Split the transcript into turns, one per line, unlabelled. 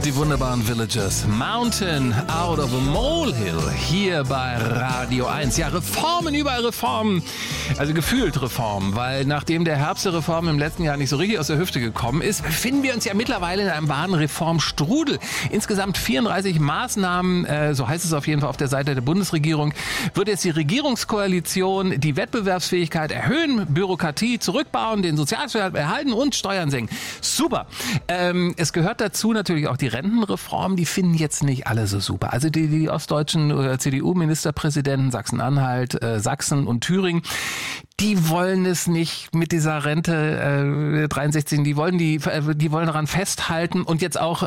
die wunderbaren Villagers. Mountain out of a molehill. Hier bei Radio 1. Ja, Reformen, überall Reformen. Also gefühlt Reformen, weil nachdem der Herbst der Reformen im letzten Jahr nicht so richtig aus der Hüfte gekommen ist, befinden wir uns ja mittlerweile in einem wahren Reformstrudel. Insgesamt 34 Maßnahmen, so heißt es auf jeden Fall auf der Seite der Bundesregierung, wird jetzt die Regierungskoalition die Wettbewerbsfähigkeit erhöhen, Bürokratie zurückbauen, den Sozialstaat erhalten und Steuern senken. Super. Es gehört dazu natürlich auch die Rentenreform, die finden jetzt nicht alle so super. Also die ostdeutschen CDU-Ministerpräsidenten Sachsen-Anhalt, Sachsen und Thüringen, die wollen es nicht mit dieser Rente 63, die wollen daran festhalten und jetzt auch